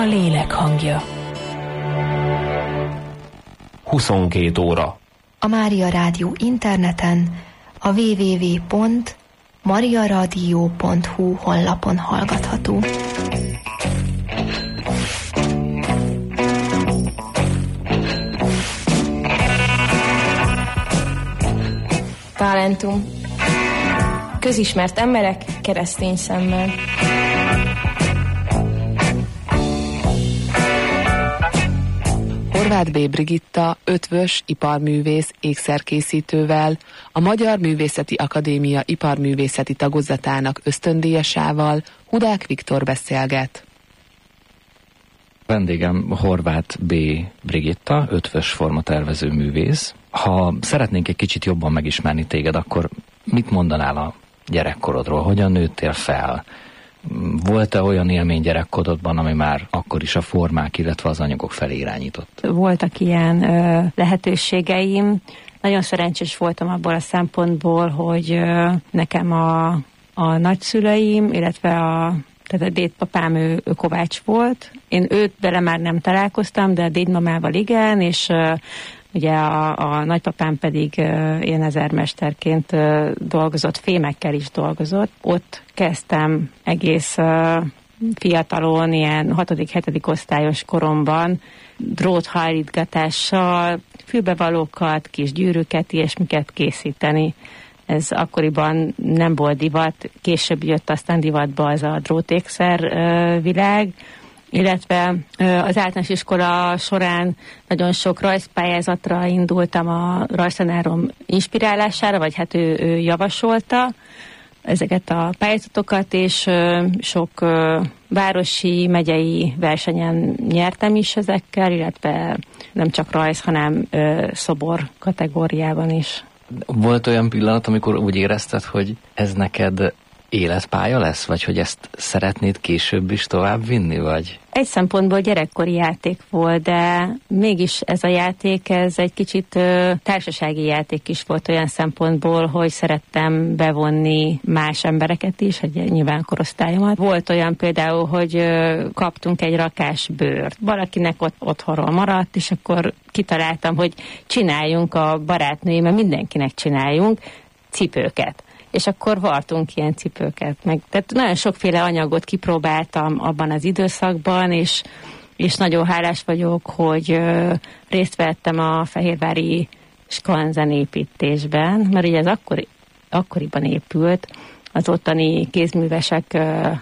a lélek hangja. 22 óra. A Mária Rádió interneten, a www.mariaradio.hu honlapon hallgatható. Talentum. Közismert emberek keresztény szemmel. Horváth B. Brigitta, ötvös iparművész ékszerkészítővel, a Magyar Művészeti Akadémia iparművészeti tagozatának ösztöndíjasával Hudák Viktor beszélget. Vendégem Horváth B. Brigitta, ötvös formatervező művész. Ha szeretnénk egy kicsit jobban megismerni téged, akkor mit mondanál a gyerekkorodról? Hogyan nőttél fel? Volt-e olyan élmény gyerekkorodban, ami már akkor is a formák, illetve az anyagok felé irányított? Voltak ilyen lehetőségeim. Nagyon szerencsés voltam abból a szempontból, hogy nekem a nagyszüleim, illetve tehát a dédpapám ő kovács volt. Én őt vele már nem találkoztam, de a dédmamával igen, és ugye a nagypapám pedig ilyen ezermesterként dolgozott, fémekkel is dolgozott. Ott kezdtem egész fiatalon, ilyen 6.-7. osztályos koromban dróthajlítgatással, fülbevalókat, kis gyűrűket, ilyesmiket készíteni. Ez akkoriban nem volt divat, később jött aztán divatba az a drótékszer világ, illetve az általános iskola során nagyon sok rajzpályázatra indultam a rajztanárom inspirálására, vagy hát ő javasolta ezeket a pályázatokat, és sok városi, megyei versenyen nyertem is ezekkel, illetve nem csak rajz, hanem szobor kategóriában is. Volt olyan pillanat, amikor úgy érezted, hogy ez neked életpálya lesz, vagy hogy ezt szeretnéd később is tovább vinni, vagy? Egy szempontból gyerekkori játék volt, de mégis ez a játék, ez egy kicsit társasági játék is volt olyan szempontból, hogy szerettem bevonni más embereket is, hogy nyilván korosztályomat. Volt olyan például, hogy kaptunk egy rakás bőrt. Valakinek otthonról maradt, és akkor kitaláltam, hogy csináljunk a barátnőimmel, mindenkinek csináljunk cipőket. És akkor vartunk ilyen cipőket. Tehát nagyon sokféle anyagot kipróbáltam abban az időszakban, és nagyon hálás vagyok, hogy részt vettem a fehérvári skanzen építésben, mert ugye ez akkoriban épült, az ottani kézművesek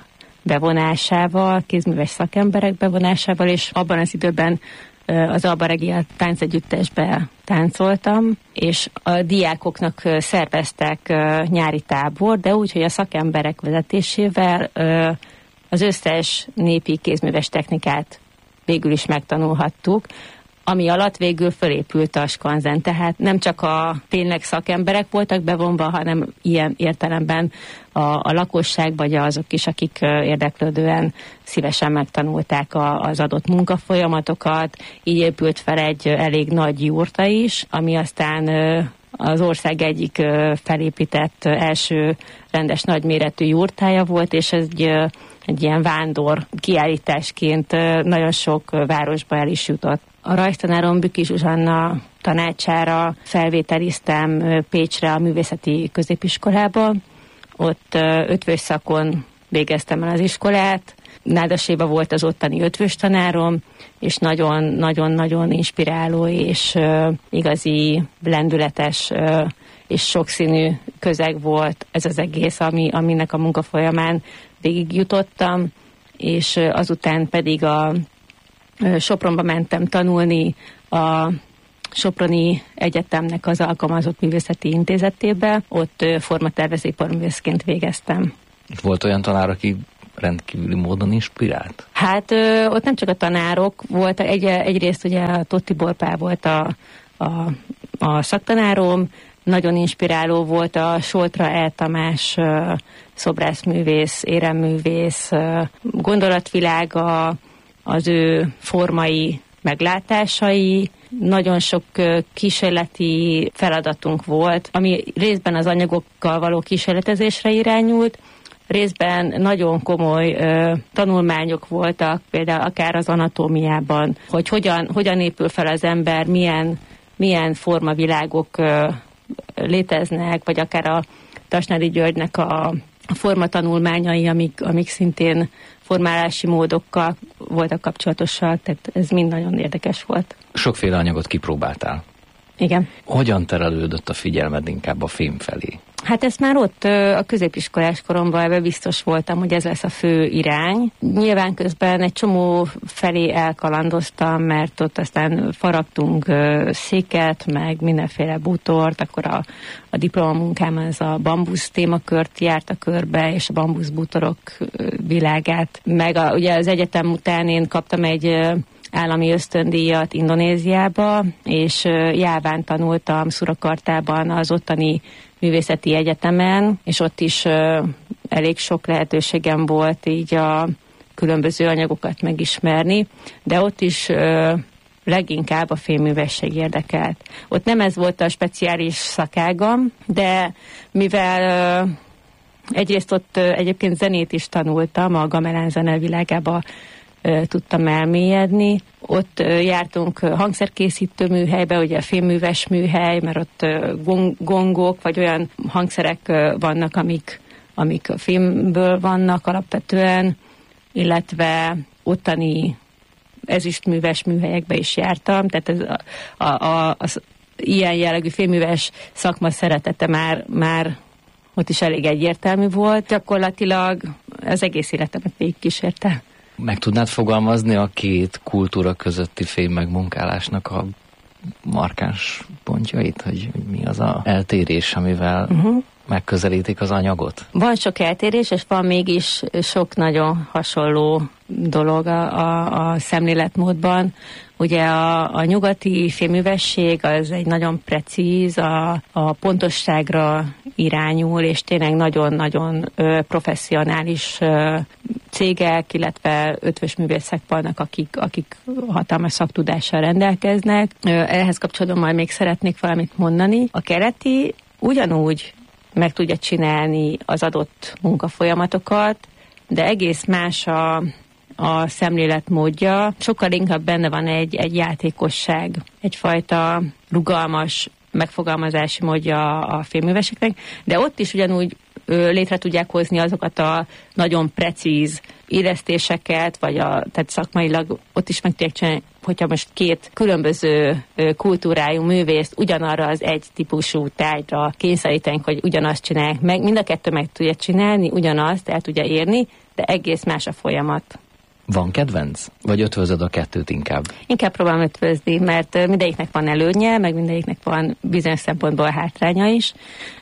bevonásával, kézműves szakemberek bevonásával, és abban az időben az Alba Regia táncegyüttesbe táncoltam, és a diákoknak szerveztek nyári tábor, de úgy, hogy a szakemberek vezetésével az összes népi kézműves technikát végül is megtanulhattuk, ami alatt végül fölépült a skanzen. Tehát nem csak a tényleg szakemberek voltak bevonva, hanem ilyen értelemben a lakosság, vagy azok is, akik érdeklődően szívesen megtanulták az adott munkafolyamatokat. Így épült fel egy elég nagy jurta is, ami aztán az ország egyik felépített első rendes nagyméretű jurtája volt, és ez egy ilyen vándor kiállításként nagyon sok városba el is jutott. A rajztanárom Büki Zsuzsanna tanácsára felvételiztem Pécsre a művészeti középiskolába. Ott ötvös szakon végeztem el az iskolát. Nádaséba volt az ottani ötvös tanárom, és nagyon-nagyon inspiráló és igazi lendületes és sokszínű közeg volt ez az egész, aminek a munka folyamán végigjutottam, és azután pedig a Sopronba mentem tanulni a Soproni Egyetemnek az Alkalmazott Művészeti Intézetébe, ott formatervezőiparművészként végeztem. Volt olyan tanár, aki rendkívüli módon inspirált? Hát ott nem csak a tanárok voltak, egyrészt ugye a Tóth Tibor Pál volt a szaktanárom, nagyon inspiráló volt a Soltra E. Tamás szobrászművész, éremművész gondolatvilága, az ő formai meglátásai, nagyon sok kísérleti feladatunk volt, ami részben az anyagokkal való kísérletezésre irányult, részben nagyon komoly tanulmányok voltak, például akár az anatómiában, hogy hogyan épül fel az ember, milyen formavilágok léteznek, vagy akár a Tasnádi Györgynek a formatanulmányai, amik szintén formálási módokkal voltak kapcsolatosak, tehát ez mind nagyon érdekes volt. Sokféle anyagot kipróbáltál. Igen. Hogyan terelődött a figyelmed inkább a film felé? Hát ezt már ott a középiskolás koromban ebben biztos voltam, hogy ez lesz a fő irány. Nyilván közben egy csomó felé elkalandoztam, mert ott aztán faragtunk széket, meg mindenféle bútort, akkor a diplomamunkám az a bambusz témakört járta körbe, és a bambuszbútorok világát. Meg ugye az egyetem után én kaptam egy állami ösztöndíjat Indonéziába, és Jáván tanultam Surakartában az ottani művészeti egyetemen, és ott is elég sok lehetőségem volt így a különböző anyagokat megismerni, de ott is leginkább a fémművesség érdekelt. Ott nem ez volt a speciális szakágam, de mivel egyrészt ott egyébként zenét is tanultam, a gamelán zene világába tudtam elmélyedni. Ott jártunk hangszerkészítő műhelybe, ugye a fémműves műhely, mert ott gongok, vagy olyan hangszerek vannak, amik a fémből vannak alapvetően, illetve ottani ezüstműves műhelyekbe is jártam, tehát az ilyen jellegű fémműves szakma szeretete már ott is elég egyértelmű volt. Gyakorlatilag az egész életemet végigkísérte. Meg tudnád fogalmazni a két kultúra közötti fém megmunkálásnak a markáns pontjait, hogy mi az a eltérés, amivel megközelítik az anyagot? Van sok eltérés, és van mégis sok nagyon hasonló dolog a szemléletmódban. Ugye a nyugati fémművesség az egy nagyon precíz, a pontosságra irányul, és tényleg nagyon-nagyon professzionális cégek, illetve ötvös művészek vannak, akik hatalmas szaktudással rendelkeznek. Ehhez kapcsolatban majd még szeretnék valamit mondani. A keleti ugyanúgy meg tudja csinálni az adott munkafolyamatokat, de egész más a szemléletmódja. Sokkal inkább benne van egy játékosság, egyfajta rugalmas megfogalmazási módja a fémműveseknek, de ott is ugyanúgy létre tudják hozni azokat a nagyon precíz illesztéseket, tehát szakmailag ott is meg tudják csinálni, hogyha most két különböző kultúrájú művészt ugyanarra az egy típusú tárgyra kényszerítenek, hogy ugyanazt csinálják meg, mind a kettő meg tudja csinálni, ugyanazt el tudja érni, de egész más a folyamat. Van kedvenc? Vagy ötvözöd a kettőt inkább? Inkább próbálom ötvözni, mert mindegyiknek van előnye, meg mindegyiknek van bizonyos szempontból hátránya is.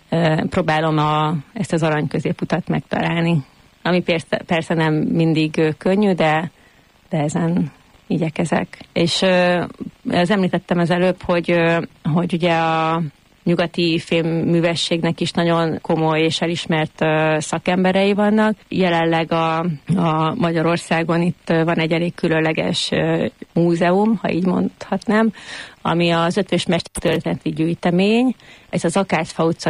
Próbálom ezt az arany középutat megtalálni. Ami persze nem mindig könnyű, de ezen igyekezek. És az említettem az előbb, hogy ugye a nyugati fémművességnek is nagyon komoly és elismert szakemberei vannak. Jelenleg a Magyarországon itt van egy elég különleges múzeum, ha így mondhatnám, ami az Ötvös Mestertörténeti Gyűjtemény. Ez az Akácfa utca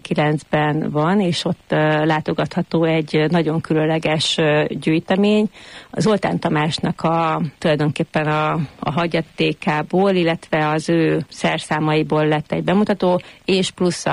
59-ben van, és ott látogatható egy nagyon különleges gyűjtemény. Az Zoltán Tamásnak tulajdonképpen a hagyatékából, illetve az ő szerszámaiból lett egy bemutató, és plusz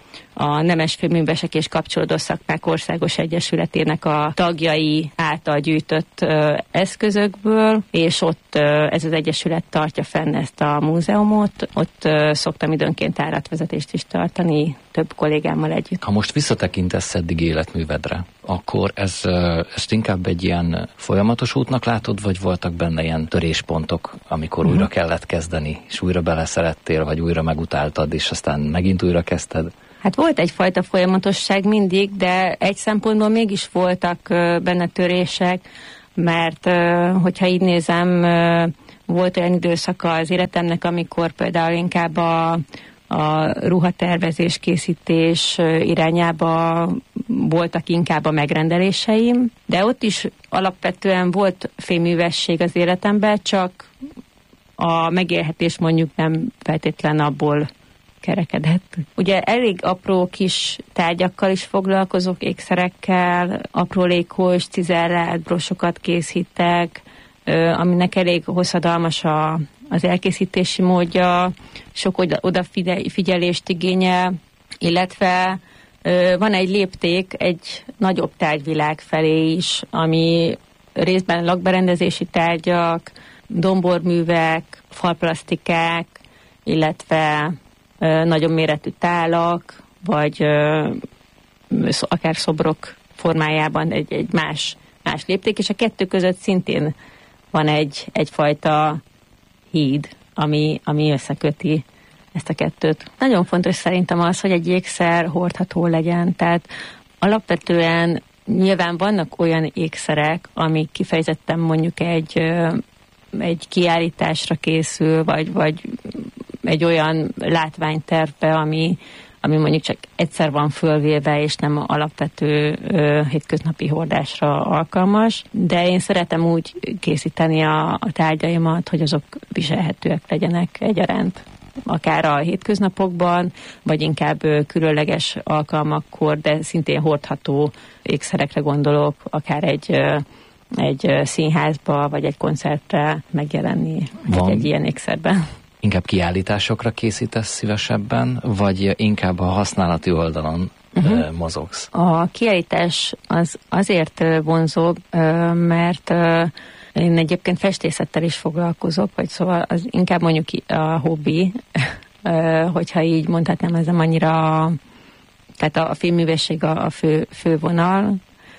a Nemes Fémművesek és Kapcsolódó Szakmák Országos Egyesületének a tagjai által gyűjtött eszközökből, és ott ez az egyesület tartja fenn ezt a múzeumot. Ott szoktam időnként áratvezetést is tartani több kollégámmal együtt. Ha most visszatekintesz eddig életművedre, akkor ezt inkább egy ilyen folyamatos útnak látod, vagy voltak benne ilyen töréspontok, amikor újra kellett kezdeni, és újra beleszerettél, vagy újra megutáltad, és aztán megint újra kezdted? Hát volt egyfajta folyamatosság mindig, de egy szempontból mégis voltak benne törések, mert hogyha így nézem, volt olyan időszaka az életemnek, amikor például inkább a ruhatervezés, készítés irányába voltak inkább a megrendeléseim, de ott is alapvetően volt fémművesség az életemben, csak a megélhetés mondjuk nem feltétlen abból kerekedett. Ugye elég apró kis tárgyakkal is foglalkozok, ékszerekkel, aprólékos, cizellált brosokat készítek, aminek elég hosszadalmas az elkészítési módja, sok odafigyelést igényel, illetve van egy lépték egy nagyobb tárgyvilág felé is, ami részben lakberendezési tárgyak, domborművek, falplasztikák, illetve nagyobb méretű tálak, vagy akár szobrok formájában egy más lépték, és a kettő között szintén van egyfajta híd, ami összeköti ezt a kettőt. Nagyon fontos szerintem az, hogy egy ékszer hordható legyen, tehát alapvetően nyilván vannak olyan ékszerek, amik kifejezetten mondjuk egy kiállításra készül, vagy egy olyan látványtervbe, ami mondjuk csak egyszer van fölvéve, és nem alapvető hétköznapi hordásra alkalmas. De én szeretem úgy készíteni a tárgyaimat, hogy azok viselhetőek legyenek egyaránt. Akár a hétköznapokban, vagy inkább különleges alkalmakkor, de szintén hordható ékszerekre gondolok, akár egy színházba, vagy egy koncertre megjelenni egy ilyen ékszerben. Inkább kiállításokra készítesz szívesebben, vagy inkább a használati oldalon mozogsz? A kiállítás az azért vonzóbb, mert én egyébként festészettel is foglalkozok, vagy szóval az inkább mondjuk a hobbi, hogyha így mondhatnám, ez nem annyira, tehát a filmművészség a fő vonal,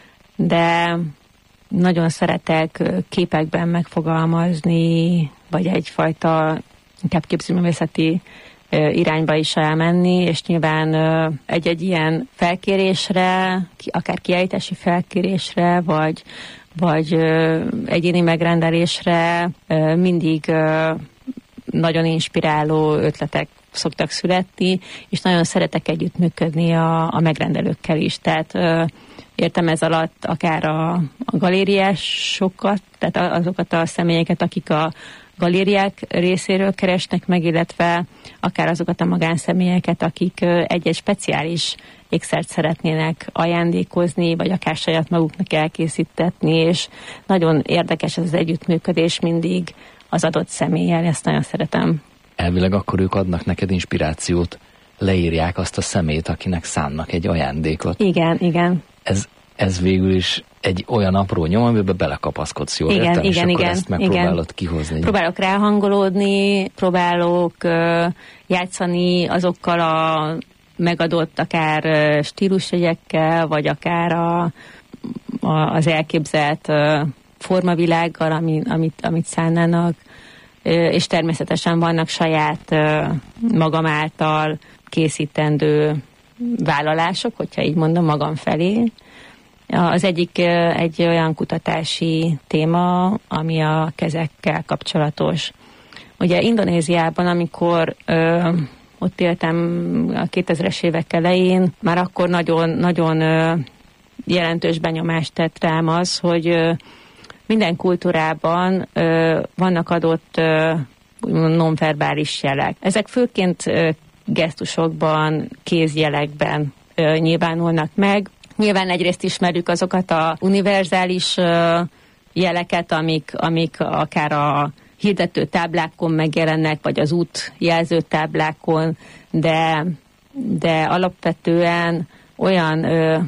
de nagyon szeretek képekben megfogalmazni, vagy egyfajta inkább képzőművészeti irányba is elmenni, és nyilván egy ilyen felkérésre, akár kiállítási felkérésre, vagy egyéni megrendelésre mindig nagyon inspiráló ötletek szoktak születni, és nagyon szeretek együttműködni a megrendelőkkel is. Tehát értem ez alatt akár a galériásokat, tehát azokat a személyeket, akik a galériák részéről keresnek meg, illetve akár azokat a magánszemélyeket, akik egy-egy speciális ékszert szeretnének ajándékozni, vagy akár saját maguknak elkészítetni, és nagyon érdekes ez az együttműködés mindig az adott személlyel, ezt nagyon szeretem. Elvileg akkor ők adnak neked inspirációt, leírják azt a szemét, akinek szánnak egy ajándékot. Igen. Ez végül is egy olyan apró nyom, amiben belekapaszkodsz, jól értem? És akkor ezt megpróbálod kihozni. Próbálok ráhangolódni, próbálok játszani azokkal a megadott akár stílusjegyekkel, vagy akár az elképzelt formavilággal, amit szánnának, és természetesen vannak saját magam által készítendő vállalások, hogyha így mondom, magam felé. Az egyik egy olyan kutatási téma, ami a kezekkel kapcsolatos. Ugye Indonéziában, amikor ott éltem a 2000-es évek elején, már akkor nagyon jelentős benyomást tett rám az, hogy minden kultúrában vannak adott nonverbális jelek. Ezek főként gesztusokban, kézjelekben nyilvánulnak meg. Nyilván egyrészt ismerjük azokat a univerzális jeleket, amik akár a hirdető táblákon megjelennek, vagy az útjelző táblákon, de alapvetően olyan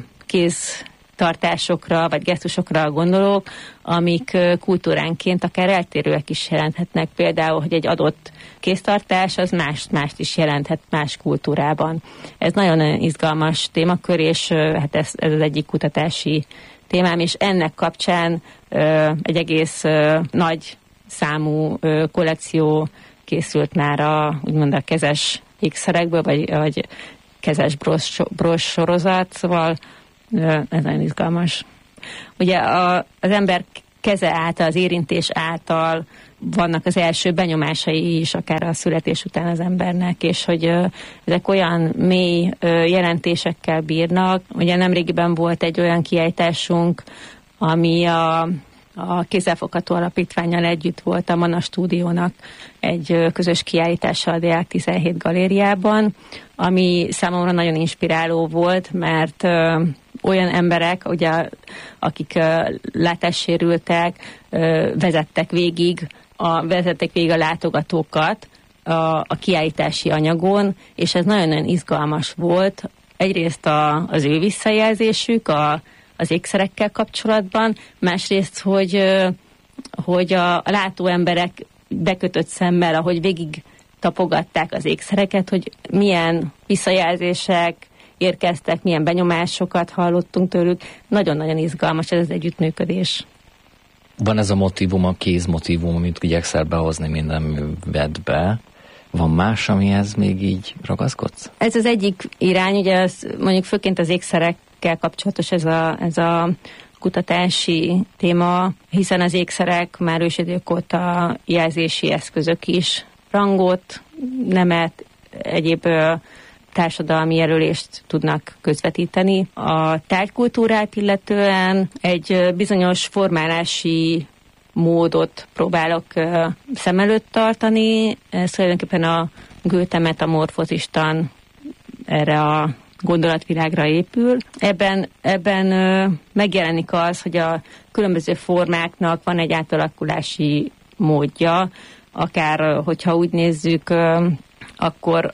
kéztartásokra, vagy gesztusokra gondolok, amik kultúránként akár eltérőek is jelenthetnek. Például, hogy egy adott kéztartás az mást is jelenthet más kultúrában. Ez nagyon izgalmas témakör, és hát ez az egyik kutatási témám, és ennek kapcsán egy egész nagy számú kollekció készült már úgymond a kezes ékszerekből, vagy kezes bros sorozat, szóval ez nagyon izgalmas. Ugye az ember keze által, az érintés által vannak az első benyomásai is, akár a születés után az embernek, és hogy ezek olyan mély jelentésekkel bírnak. Ugye nemrégiben volt egy olyan kiállításunk, ami a Kézzelfogható Alapítvánnyal együtt volt a Mana Stúdiónak egy közös kiállítása a Deák 17 galériában, ami számomra nagyon inspiráló volt, mert olyan emberek, ugye, akik látássérültek, vezettek végig a látogatókat a kiállítási anyagon, és ez nagyon-nagyon izgalmas volt. Egyrészt az ő visszajelzésük az ékszerekkel kapcsolatban, másrészt, hogy a látó emberek bekötött szemmel, ahogy végig tapogatták az ékszereket, hogy milyen visszajelzések érkeztek, milyen benyomásokat hallottunk tőlük. Nagyon-nagyon izgalmas ez az együttműködés. Van ez a motívum, a kézmotívum, amit igyekszel behozni minden művedbe. Van más, amihez még így ragaszkodsz? Ez az egyik irány, ugye mondjuk főként az ékszerekkel kapcsolatos ez a kutatási téma, hiszen az ékszerek már ősidők óta jelzési eszközök is, rangot, nemet, egyéb társadalmi jelölést tudnak közvetíteni. A tárgykultúrát illetően egy bizonyos formálási módot próbálok szem előtt tartani. Ez tulajdonképpen a Goethe metamorfózistan erre a gondolatvilágra épül. Ebben megjelenik az, hogy a különböző formáknak van egy átalakulási módja, akár hogyha úgy nézzük, akkor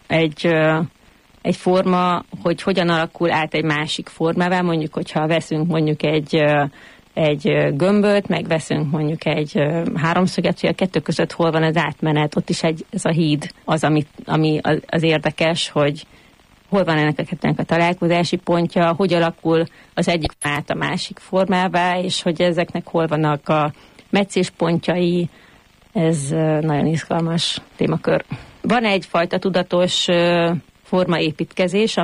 egy forma, hogy hogyan alakul át egy másik formává, mondjuk, hogyha veszünk mondjuk egy gömböt, meg veszünk mondjuk egy háromszöget, hogy a kettő között hol van az átmenet, ott is ez a híd ami az érdekes, hogy hol van ennek a kettőnek a találkozási pontja, hogy alakul az egyik át a másik formává, és hogy ezeknek hol vannak a meccéspontjai, ez nagyon izgalmas témakör. Van egyfajta tudatos formaépítkezés,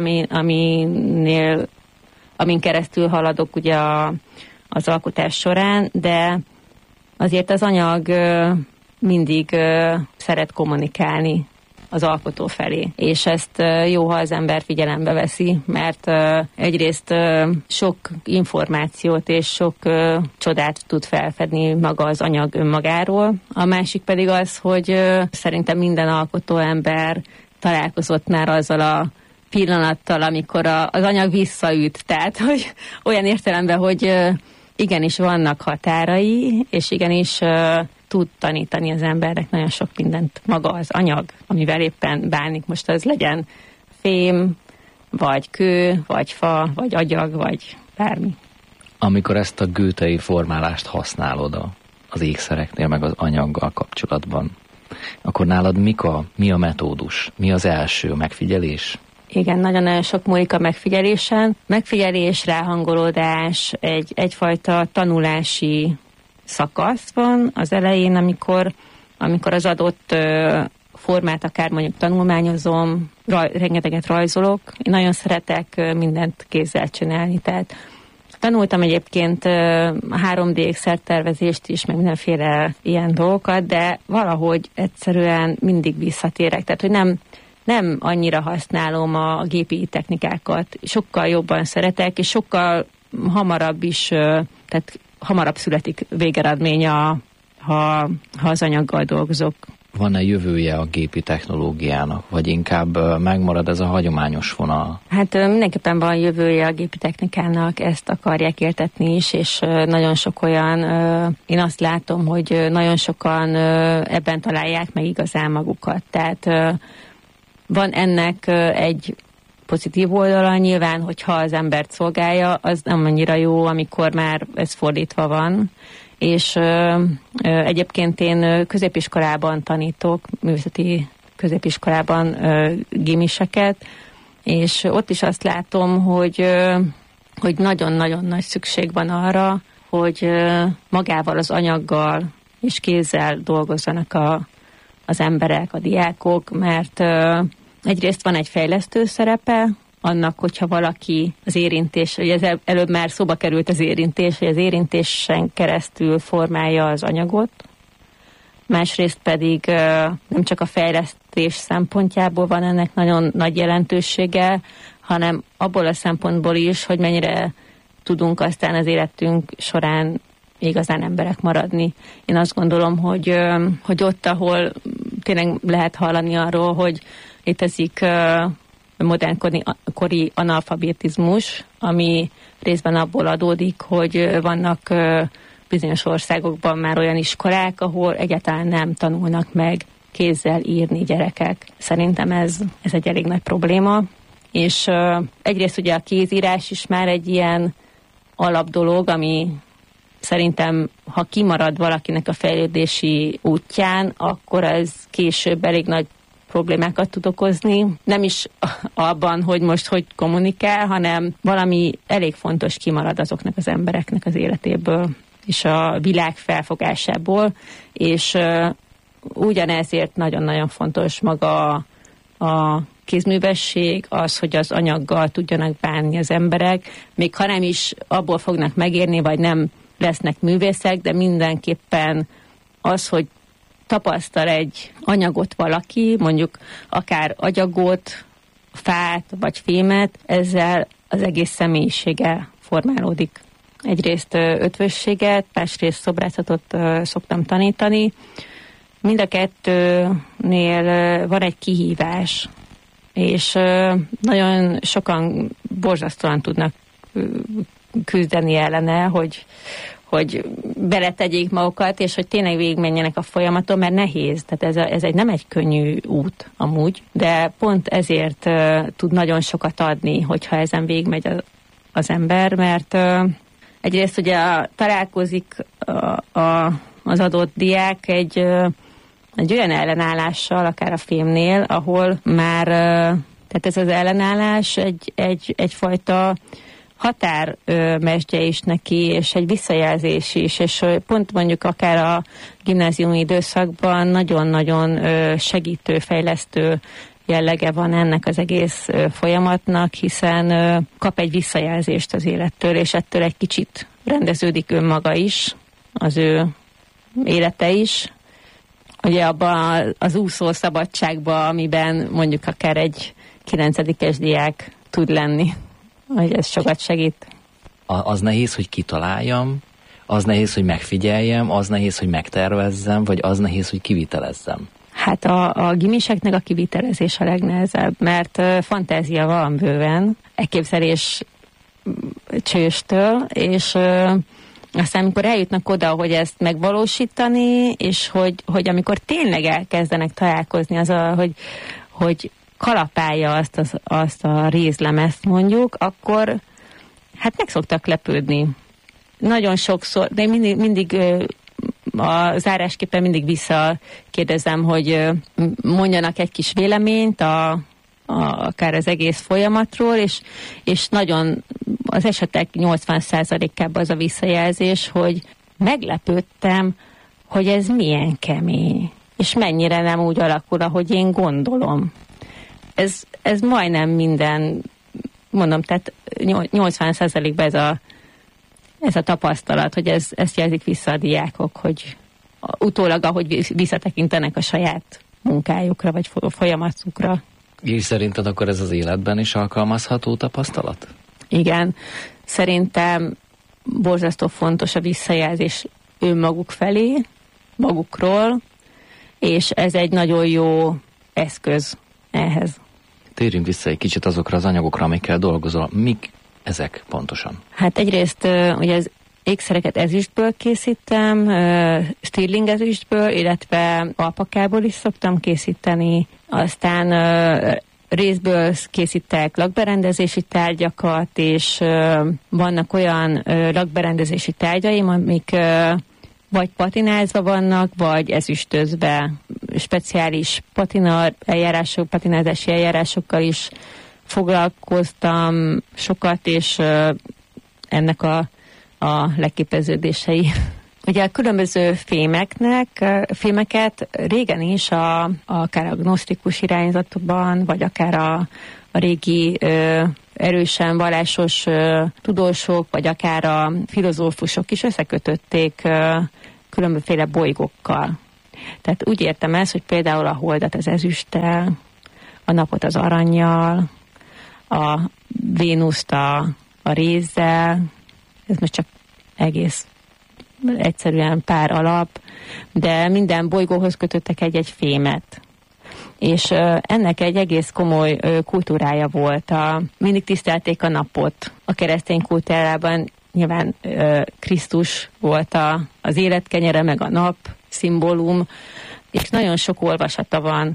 amin keresztül haladok ugye az alkotás során, de azért az anyag mindig szeret kommunikálni az alkotó felé. És ezt jó, ha az ember figyelembe veszi, mert egyrészt sok információt és sok csodát tud felfedni maga az anyag önmagáról. A másik pedig az, hogy szerintem minden alkotó ember találkozott már azzal a pillanattal, amikor az anyag visszaüt. Tehát, hogy olyan értelemben, hogy igenis vannak határai, és igenis tud tanítani az embernek nagyon sok mindent maga az anyag, amivel éppen bánik. Most az legyen fém, vagy kő, vagy fa, vagy agyag, vagy bármi. Amikor ezt a goethei formálást használod az ékszereknél, meg az anyaggal kapcsolatban, akkor nálad mi a metódus? Mi az első megfigyelés? Igen, nagyon-nagyon sok múlik a megfigyelésen. Megfigyelés, ráhangolódás, egyfajta tanulási szakasz van az elején, amikor az adott formát akár mondjuk tanulmányozom, rengeteget rajzolok. Én nagyon szeretek mindent kézzel csinálni, tehát tanultam egyébként 3D ékszertervezést is, meg mindenféle ilyen dolgokat, de valahogy egyszerűen mindig visszatérek, tehát hogy nem annyira használom a gépi technikákat, sokkal jobban szeretek, és sokkal hamarabb is, tehát hamarabb születik végeredmény, ha az anyaggal dolgozok. Van-e jövője a gépi technológiának, vagy inkább megmarad ez a hagyományos vonal? Hát mindenképpen van jövője a gépi technikának, ezt akarják éltetni is, és nagyon sok olyan, én azt látom, hogy nagyon sokan ebben találják meg igazán magukat. Tehát van ennek egy pozitív oldala nyilván, hogyha az embert szolgálja, az nem annyira jó, amikor már ez fordítva van. És egyébként én középiskolában tanítok, művészeti középiskolában gimiseket, és ott is azt látom, hogy nagyon-nagyon nagy szükség van arra, hogy magával az anyaggal és kézzel dolgozzanak az emberek, a diákok, mert egyrészt van egy fejlesztő szerepe, annak, hogyha valaki az érintés, ugye előbb már szóba került az érintés, hogy az érintésen keresztül formálja az anyagot, másrészt pedig nem csak a fejlesztés szempontjából van ennek nagyon nagy jelentősége, hanem abból a szempontból is, hogy mennyire tudunk aztán az életünk során igazán emberek maradni. Én azt gondolom, hogy ott, ahol tényleg lehet hallani arról, hogy létezik modernkori analfabetizmus, ami részben abból adódik, hogy vannak bizonyos országokban már olyan iskolák, ahol egyáltalán nem tanulnak meg kézzel írni gyerekek. Szerintem ez egy elég nagy probléma, és egyrészt ugye a kézírás is már egy ilyen alapdolog, ami szerintem, ha kimarad valakinek a fejlődési útján, akkor ez később elég nagy problémákat tud okozni. Nem is abban, hogy most hogy kommunikál, hanem valami elég fontos kimarad azoknak az embereknek az életéből, és a világ felfogásából, és ugyanezért nagyon-nagyon fontos maga a kézművesség, az, hogy az anyaggal tudjanak bánni az emberek, még ha nem is abból fognak megérni, vagy nem lesznek művészek, de mindenképpen az, hogy tapasztal egy anyagot valaki, mondjuk akár agyagot, fát vagy fémet, ezzel az egész személyisége formálódik. Egyrészt ötvösséget, másrészt szobrászatot szoktam tanítani. Mind a kettőnél van egy kihívás, és nagyon sokan borzasztóan tudnak küzdeni ellene, hogy beletegyék magukat, és hogy tényleg végigmenjenek a folyamaton, mert nehéz. Tehát ez nem egy könnyű út amúgy, de pont ezért tud nagyon sokat adni, hogyha ezen végigmegy az ember, mert egyrészt ugye találkozik az adott diák egy olyan ellenállással, akár a fémnél, ahol már, tehát ez az ellenállás egyfajta határmesdje is neki, és egy visszajelzés is, és pont mondjuk akár a gimnáziumi időszakban nagyon-nagyon segítő, fejlesztő jellege van ennek az egész folyamatnak, hiszen kap egy visszajelzést az élettől, és ettől egy kicsit rendeződik önmaga is, az ő élete is. Ugye abban az úszó szabadságban, amiben mondjuk akár egy 9-es diák tud lenni, hogy ez sokat segít. Az nehéz, hogy kitaláljam, az nehéz, hogy megfigyeljem, az nehéz, hogy megtervezzem, vagy az nehéz, hogy kivitelezzem? Hát a gimiseknek a kivitelezés a legnehezebb, mert fantázia van bőven, elképzelés csőstől, és aztán amikor eljutnak oda, hogy ezt megvalósítani, és hogy amikor tényleg elkezdenek találkozni hogy kalapálja azt a rézlemezt mondjuk, akkor hát meg szoktak lepődni. Nagyon sokszor, de mindig a zárásképpen mindig visszakérdezem, hogy mondjanak egy kis véleményt akár az egész folyamatról, és nagyon az esetek 80%-ában az a visszajelzés, hogy meglepődtem, hogy ez milyen kemény, és mennyire nem úgy alakul, ahogy én gondolom. Ez majdnem minden, mondom, tehát 80%-ban ez a tapasztalat, hogy ezt jelzik vissza a diákok, hogy utólag, ahogy visszatekintenek a saját munkájukra, vagy folyamatukra. És szerinted akkor ez az életben is alkalmazható tapasztalat? Igen. Szerintem borzasztó fontos a visszajelzés önmaguk felé, magukról, és ez egy nagyon jó eszköz ehhez. Térjünk vissza egy kicsit azokra az anyagokra, amikkel dolgozol. Mik ezek pontosan? Hát egyrészt ugye az ékszereket ezüstből készítem, Stirling ezüstből, illetve alpakából is szoktam készíteni, aztán részből készítek lakberendezési tárgyakat, és vannak olyan lakberendezési tárgyaim, amik vagy patinázva vannak, vagy ezüstözve. Speciális patinázási eljárásokkal is foglalkoztam sokat, és ennek a leképeződései. Ugye a különböző fémeket régen is akár a gnosztikus irányzatban, vagy akár a régi erősen vallásos tudósok, vagy akár a filozófusok is összekötötték különbözőféle bolygókkal. Tehát úgy értem ezt, hogy például a holdat az ezüsttel, a napot az arannyal, a Vénuszt a rézzel, ez most csak egész egyszerűen pár alap, de minden bolygóhoz kötöttek egy fémet. És ennek egy egész komoly kultúrája volt. Mindig tisztelték a napot. A keresztény kultúrában nyilván Krisztus volt az életkenyere, meg a nap szimbólum, és nagyon sok olvasata van.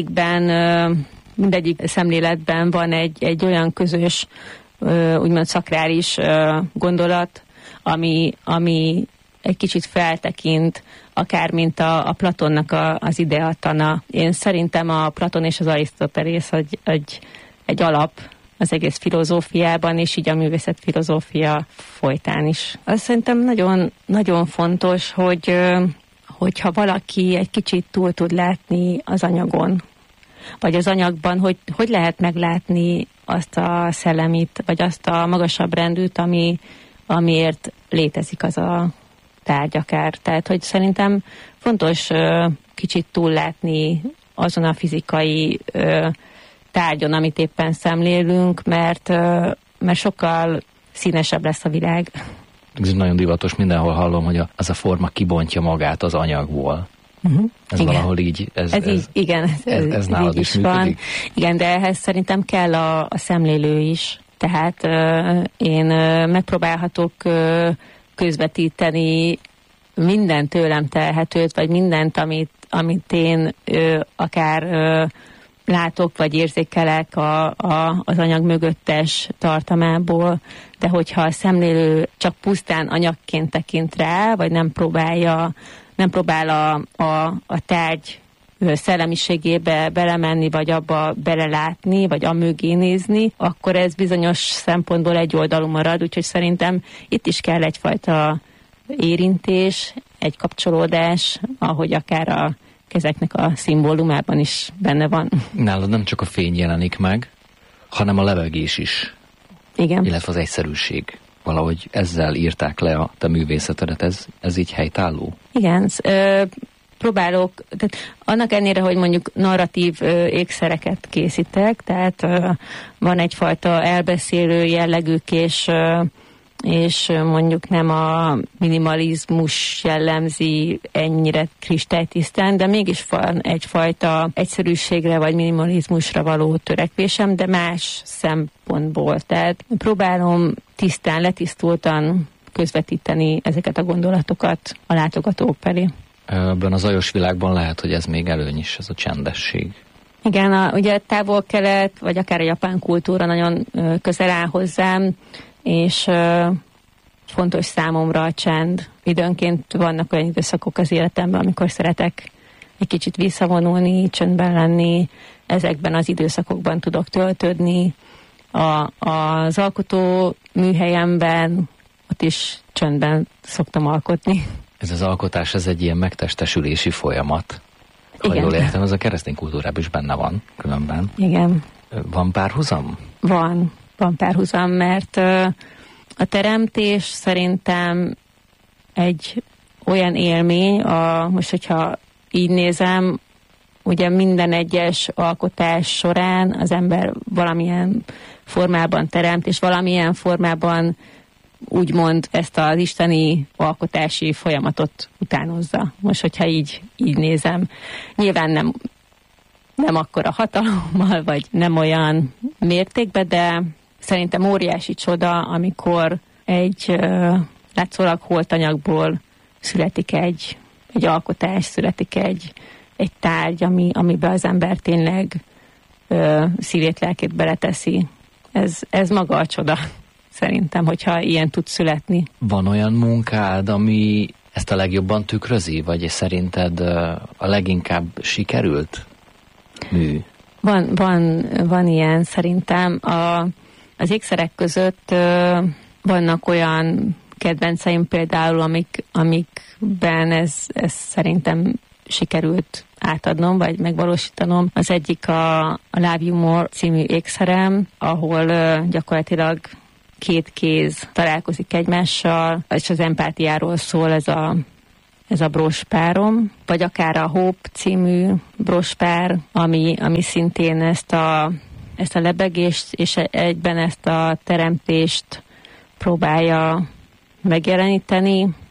Mindegyik szemléletben van egy olyan közös, úgymond szakrális gondolat, ami egy kicsit feltekint, akár mint a Platonnak az ideatana. Én szerintem a Platon és az Arisztotelész egy alap az egész filozófiában, és így a művészet filozófia folytán is. Azt szerintem nagyon, nagyon fontos, hogyha valaki egy kicsit túl tud látni az anyagon, vagy az anyagban, hogy lehet meglátni azt a szellemit, vagy azt a magasabb rendűt, amiért létezik az a tárgy akár. Tehát, hogy szerintem fontos kicsit túllátni azon a fizikai tárgyon, amit éppen szemlélünk, mert sokkal színesebb lesz a világ. Ez nagyon divatos, mindenhol hallom, hogy az a forma kibontja magát az anyagból. Ez igen. Valahol így, ez nálad így is működik? Van. Igen, de ehhez szerintem kell a szemlélő is. Tehát én megpróbálhatok közvetíteni minden tőlem telhetőt, vagy mindent, amit én akár látok, vagy érzékelek az anyag mögöttes tartalmából, de hogyha a szemlélő csak pusztán anyagként tekint rá, vagy nem próbál a tárgy szellemiségébe belemenni, vagy abba belelátni, vagy amögé nézni, akkor ez bizonyos szempontból egyoldalú marad, úgyhogy szerintem itt is kell egyfajta érintés, egy kapcsolódás, ahogy akár a kezeknek a szimbólumában is benne van. Nálad nem csak a fény jelenik meg, hanem a levegés is. Igen. Illetve az egyszerűség. Valahogy ezzel írták le a te művészetedet, ez így helytálló? Igen, próbálok, tehát annak ellenére, hogy mondjuk narratív ékszereket készítek, tehát van egyfajta elbeszélő jellegük, és mondjuk nem a minimalizmus jellemzi ennyire kristálytisztán, de mégis van egyfajta egyszerűségre vagy minimalizmusra való törekvésem, de más szempontból. Tehát próbálom tisztán, letisztultan közvetíteni ezeket a gondolatokat a látogatók felé. Ebben a zajos világban lehet, hogy ez még előny is, ez a csendesség. Igen, ugye távol-kelet, vagy akár a japán kultúra nagyon közel áll hozzám, és fontos számomra a csend. Időnként vannak olyan időszakok az életemben, amikor szeretek egy kicsit visszavonulni, csöndben lenni, ezekben az időszakokban tudok töltődni. Az alkotó műhelyemben ott is csöndben szoktam alkotni. Ez az alkotás, ez egy ilyen megtestesülési folyamat. Ha jól értem, ez a keresztény kultúrában is benne van, különben. Igen. Van párhuzam? Van párhuzam, mert a teremtés szerintem egy olyan élmény, most hogyha így nézem, ugye minden egyes alkotás során az ember valamilyen formában teremt, és valamilyen formában úgymond ezt az isteni alkotási folyamatot utánozza. Most, hogyha így nézem. Nyilván nem akkora hatalommal, vagy nem olyan mértékben, de szerintem óriási csoda, amikor egy látszólag holt anyagból születik egy alkotás, születik egy tárgy, amiben az ember tényleg szívét, lelkét beleteszi. Ez maga a csoda, szerintem, hogyha ilyen tud születni. Van olyan munkád, ami ezt a legjobban tükrözi, vagy szerinted a leginkább sikerült mű? Van ilyen, szerintem. Az ékszerek között vannak olyan kedvenceim például, amikben ez szerintem sikerült átadnom, vagy megvalósítanom. Az egyik a Love You More című ékszerem, ahol gyakorlatilag két kéz találkozik egymással, és az empátiáról szól ez a brospárom, vagy akár a Hope című brospár, ami szintén ezt a lebegést és egyben ezt a teremtést próbálja megjeleníteni.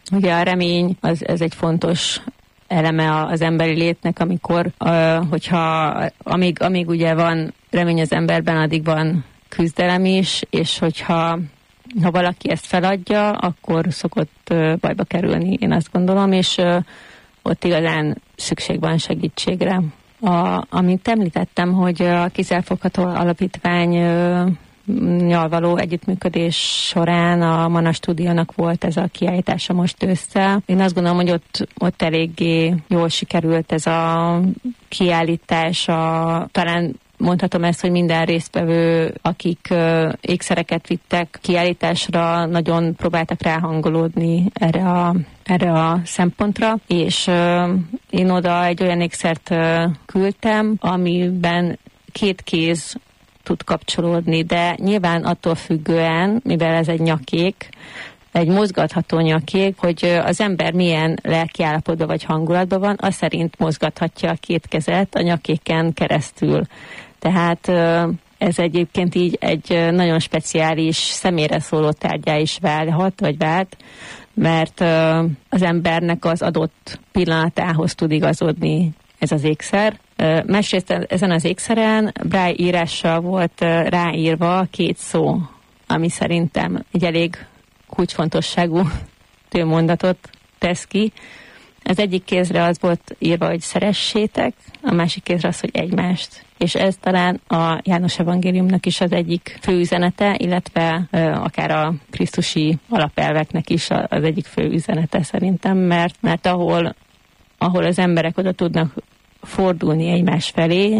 Ugye a remény ez egy fontos eleme az emberi létnek, amikor, hogyha amíg ugye van remény az emberben, addig van küzdelem is, és hogyha valaki ezt feladja, akkor szokott bajba kerülni, én azt gondolom, és ott igazán szükség van segítségre. Amit említettem, hogy a Kézzelfogható Alapítvánnyal való együttműködés során a Mana Stúdiónak volt ez a kiállítása most ősszel. Én azt gondolom, hogy ott eléggé jól sikerült ez a kiállítás. Talán mondhatom ezt, hogy minden résztvevő, akik ékszereket vittek kiállításra, nagyon próbáltak ráhangolódni erre a szempontra, és én oda egy olyan ékszert küldtem, amiben 2 kéz tud kapcsolódni, de nyilván attól függően, mivel ez egy nyakék, egy mozgatható nyakék, hogy az ember milyen lelkiállapotban vagy hangulatban van, az szerint mozgathatja a 2 kezet a nyakéken keresztül. Tehát ez egyébként így egy nagyon speciális, személyre szóló tárgyá is válhat, vagy vált, mert az embernek az adott pillanatához tud igazodni ez az ékszer. Másrészt ezen az ékszeren braille írással volt ráírva 2 szó, ami szerintem egy elég kulcsfontosságú tőmondatot tesz ki. Az egyik kézre az volt írva, hogy szeressétek, a másik kézre az, hogy egymást. És ez talán a János evangéliumnak is az egyik fő üzenete, illetve akár a krisztusi alapelveknek is az egyik fő üzenete szerintem, mert ahol az emberek oda tudnak fordulni egymás felé,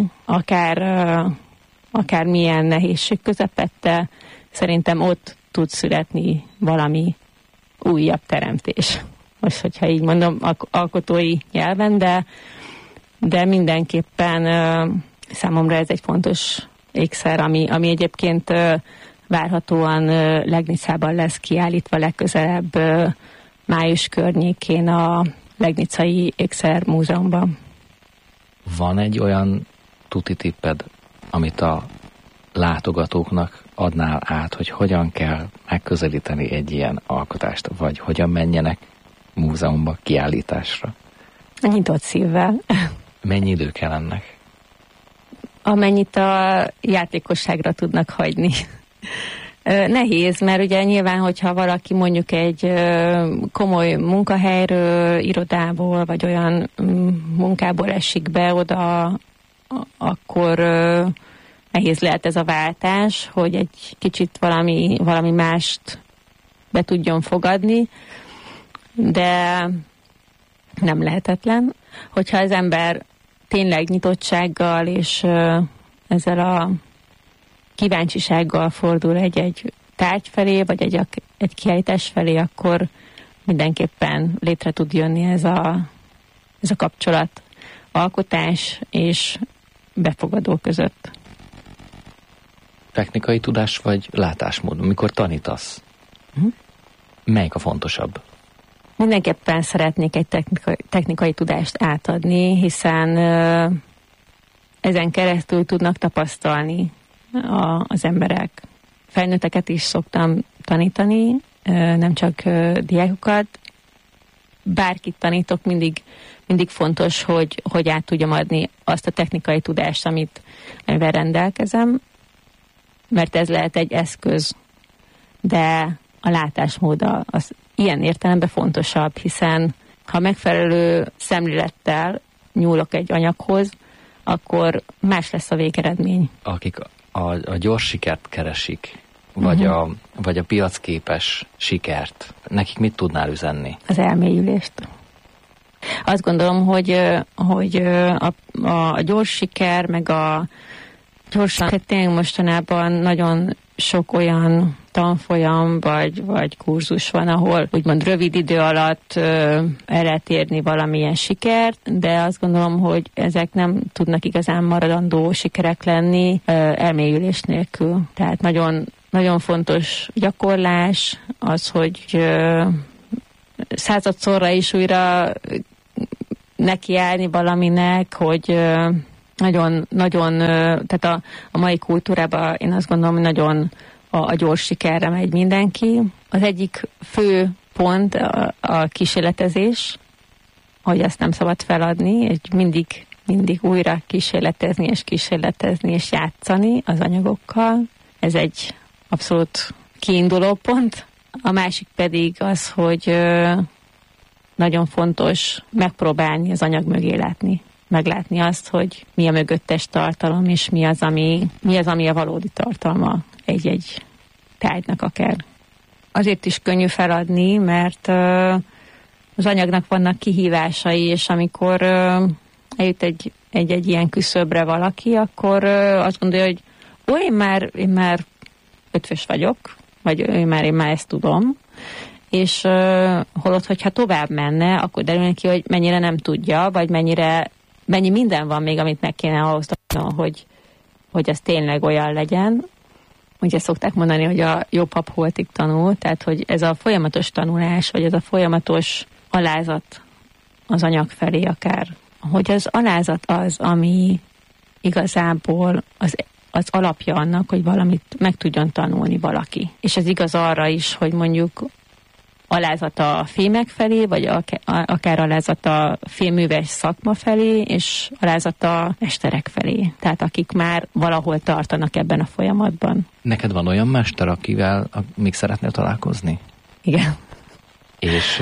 akár milyen nehézség közepette, szerintem ott tud születni valami újabb teremtés. Most, hogyha így mondom, alkotói nyelven, de mindenképpen számomra ez egy fontos ékszer, ami egyébként várhatóan Legnicában lesz kiállítva legközelebb május környékén a Legnicai Ékszer Múzeumban. Van egy olyan tuti tipped, amit a látogatóknak adnál át, hogy hogyan kell megközelíteni egy ilyen alkotást, vagy hogyan menjenek múzeumba, kiállításra? Nyitott szívvel. Mennyi idő kell ennek? Amennyit a játékosságra tudnak hagyni. Nehéz, mert ugye nyilván, hogyha valaki mondjuk egy komoly munkahelyről, irodából, vagy olyan munkából esik be oda, akkor nehéz lehet ez a váltás, hogy egy kicsit valami mást be tudjon fogadni, de nem lehetetlen. Hogyha az ember tényleg nyitottsággal és ezzel a kíváncsisággal fordul egy tárgy felé, vagy egy kiállítás felé, akkor mindenképpen létre tud jönni ez a kapcsolat, alkotás és befogadó között. Technikai tudás vagy látásmód? Mikor tanítasz, melyik a fontosabb? Mindenképpen szeretnék egy technikai tudást átadni, hiszen ezen keresztül tudnak tapasztalni az emberek. Felnőtteket is szoktam tanítani, nem csak diákokat. Bárkit tanítok, mindig fontos, hogy át tudjam adni azt a technikai tudást, amivel rendelkezem, mert ez lehet egy eszköz, de a látásmód az ilyen értelemben fontosabb, hiszen ha megfelelő szemlélettel nyúlok egy anyaghoz, akkor más lesz a végeredmény. Akik a gyors sikert keresik, vagy a piacképes sikert, nekik mit tudnál üzenni? Az elmélyülést. Azt gondolom, hogy a gyors siker, meg a gyorsan, tényleg mostanában nagyon sok olyan tanfolyam vagy kurzus van, ahol úgymond rövid idő alatt el lehet érni valamilyen sikert, de azt gondolom, hogy ezek nem tudnak igazán maradandó sikerek lenni elmélyülés nélkül. Tehát nagyon, nagyon fontos gyakorlás az, hogy századszorra is újra nekiállni valaminek, hogy nagyon, tehát a mai kultúrában én azt gondolom, hogy nagyon a gyors sikerre megy mindenki. Az egyik fő pont a kísérletezés, hogy ezt nem szabad feladni, és mindig újra kísérletezni és játszani az anyagokkal. Ez egy abszolút kiinduló pont. A másik pedig az, hogy nagyon fontos megpróbálni az anyag mögé meglátni azt, hogy mi a mögöttes tartalom, és mi az, ami a valódi tartalma egy tárgynak akár. Azért is könnyű feladni, mert az anyagnak vannak kihívásai, és amikor eljut egy ilyen küszöbre valaki, akkor azt gondolja, hogy én már ötvös vagyok, vagy én már ezt tudom, és holott, hogyha tovább menne, akkor derül ki, hogy mennyire nem tudja, vagy mennyi minden van még, amit meg kéne ahhoz tanulni, hogy ez tényleg olyan legyen. Ugye szokták mondani, hogy a jó pap holtig tanul, tehát hogy ez a folyamatos tanulás, vagy ez a folyamatos alázat az anyag felé akár, hogy az alázat az, ami igazából az alapja annak, hogy valamit meg tudjon tanulni valaki. És ez igaz arra is, hogy mondjuk alázat a fémek felé, vagy akár alázat a filmműves szakma felé, és alázat a mesterek felé. Tehát akik már valahol tartanak ebben a folyamatban. Neked van olyan mester, akivel még szeretnél találkozni? Igen. És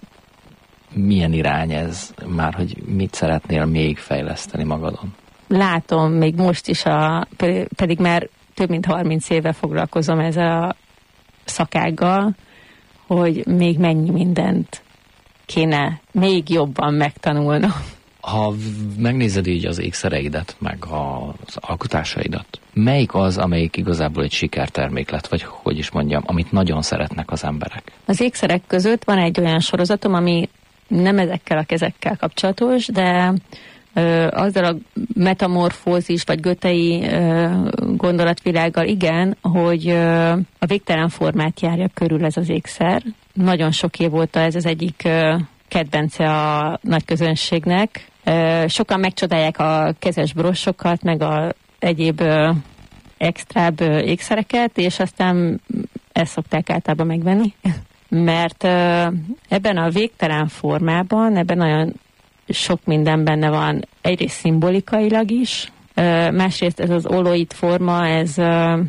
milyen irány ez már, hogy mit szeretnél még fejleszteni magadon? Látom, még most is, pedig már több mint 30 éve foglalkozom ezzel a szakággal, hogy még mennyi mindent kéne még jobban megtanulnom. Ha megnézed így az ékszereidet, meg az alkotásaidat, melyik az, amelyik igazából egy sikertermék lett, vagy hogy is mondjam, amit nagyon szeretnek az emberek? Az ékszerek között van egy olyan sorozatom, ami nem ezekkel a kezekkel kapcsolatos, de azzal a metamorfózis vagy götei gondolatvilággal igen, hogy a végtelen formát járja körül ez az ékszer. Nagyon sok év óta ez az egyik kedvence a nagy közönségnek. Sokan megcsodálják a kezes brossokat, meg a egyéb extrább ékszereket, és aztán ezt szokták általában megvenni. Mert ebben a végtelen formában, ebben nagyon sok minden benne van, egyrészt szimbolikailag is, másrészt ez az oloid forma, ez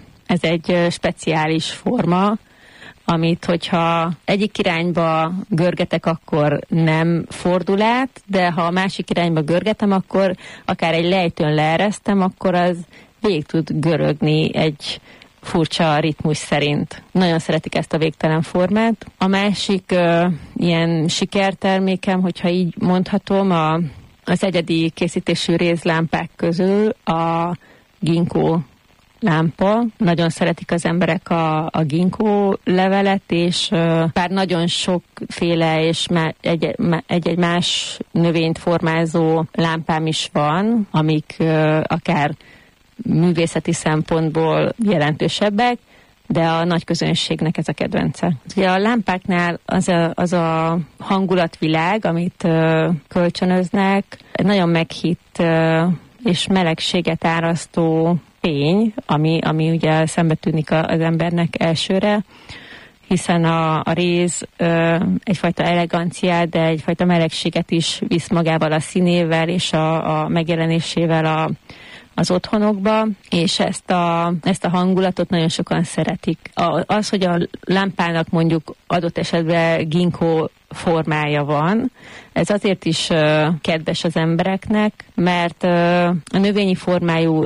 egy speciális forma, amit hogyha egyik irányba görgetek, akkor nem fordul át, de ha a másik irányba görgetem, akkor akár egy lejtőn leeresztem, akkor az végig tud görögni egy furcsa ritmus szerint. Nagyon szeretik ezt a végtelen formát. A másik ilyen sikertermékem, hogyha így mondhatom, az egyedi készítésű rézlámpák közül a ginkgo lámpa. Nagyon szeretik az emberek a ginkgo levelet, és bár nagyon sokféle és egy-egy más növényt formázó lámpám is van, amik akár művészeti szempontból jelentősebbek, de a nagy közönségnek ez a kedvence. Ugye a lámpáknál az a hangulatvilág, amit kölcsönöznek, nagyon meghitt és melegséget árasztó fény, ami ugye szembe tűnik az embernek elsőre, hiszen a réz egyfajta eleganciát, de egyfajta melegséget is visz magával a színével és a megjelenésével az otthonokba, és ezt a hangulatot nagyon sokan szeretik. Az, hogy a lámpának mondjuk adott esetben ginkgo formája van, ez azért is kedves az embereknek, mert a növényi formájú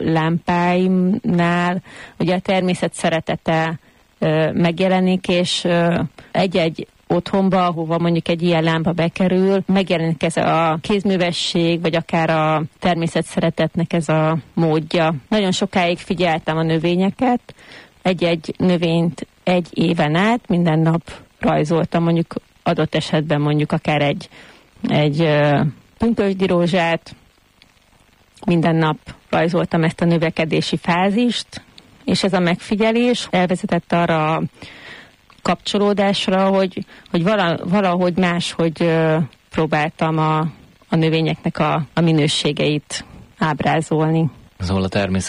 lámpáimnál ugye a természet szeretete megjelenik, és egy-egy otthonba, ahova mondjuk egy ilyen lámpa bekerül, megjelenik ez a kézművesség, vagy akár a természet szeretetnek ez a módja. Nagyon sokáig figyeltem a növényeket, egy-egy növényt egy éven át, minden nap rajzoltam, mondjuk adott esetben mondjuk akár egy pünkösdi rózsát, minden nap rajzoltam ezt a növekedési fázist, és ez a megfigyelés elvezetett arra a kapcsolódásra, hogy valahogy máshogy próbáltam a növényeknek a minőségeit ábrázolni. Szóval a természet